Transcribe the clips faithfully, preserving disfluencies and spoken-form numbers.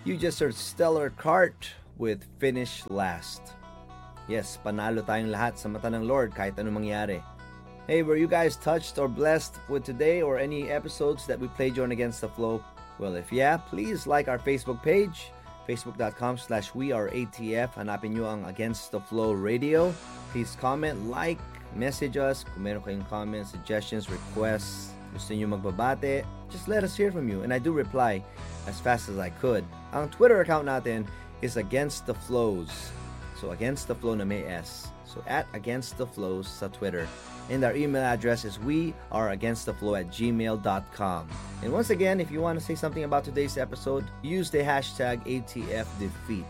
You just search Stellar Cart with Finish Last. Yes, panalo tayong lahat sa mata ng Lord kahit anong mangyari. Hey, were you guys touched or blessed with today or any episodes that we played during Against the Flow? Well, if yeah, please like our Facebook page, facebook.com slash we are ATF. Hanapin nyo ang Against the Flow Radio. Please comment, like, message us. Kung meron kayong comments, suggestions, requests, gusto nyo magbabate, just let us hear from you. And I do reply as fast as I could. Ang Twitter account natin is Against the Flows. So, Against the Flow na may S. So, at Against the Flows sa Twitter. And our email address is we are against the flow at gmail dot com. And once again, if you want to say something about today's episode, use the hashtag A T F defeat.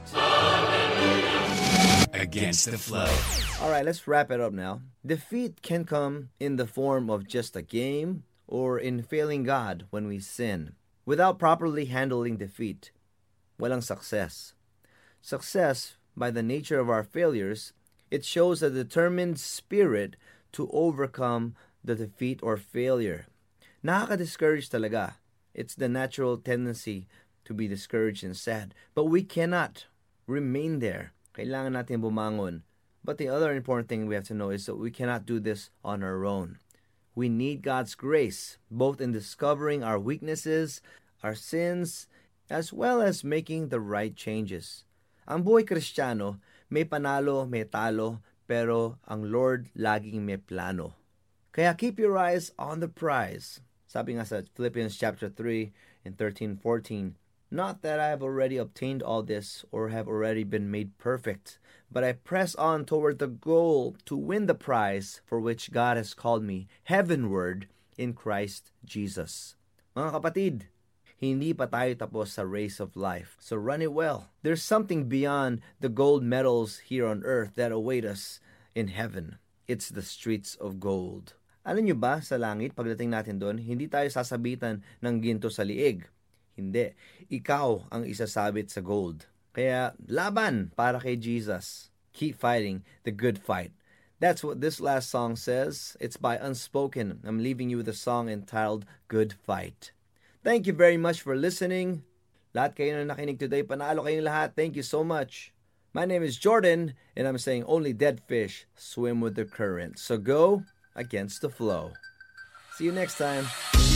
Against the Flow. All right, let's wrap it up now. Defeat can come in the form of just a game or in failing God when we sin. Without properly handling defeat, walang success. Success, by the nature of our failures, it shows a determined spirit to overcome the defeat or failure. Nakaka-discourage talaga. It's the natural tendency to be discouraged and sad. But we cannot remain there. Kailangan natin bumangon. But the other important thing we have to know is that we cannot do this on our own. We need God's grace, both in discovering our weaknesses, our sins, as well as making the right changes. Ang buhay Kristiyano, may panalo, may talo, pero ang Lord laging may plano. Kaya keep your eyes on the prize. Sabi nga sa Philippians chapter three and thirteen fourteen, not that I have already obtained all this or have already been made perfect, but I press on toward the goal to win the prize for which God has called me heavenward in Christ Jesus. Mga kapatid, hindi pa tayo tapos sa race of life. So run it well. There's something beyond the gold medals here on earth that await us in heaven. It's the streets of gold. Alam nyo ba, sa langit, pagdating natin doon, hindi tayo sasabitan ng ginto sa liig. Hindi. Ikaw ang isasabit sa gold. Kaya laban para kay Jesus. Keep fighting the good fight. That's what this last song says. It's by Unspoken. I'm leaving you with a song entitled Good Fight. Thank you very much for listening. Lahat kayo na nakinig today, panalo kayong lahat. Thank you so much. My name is Jordan, and I'm saying only dead fish swim with the current. So go against the flow. See you next time.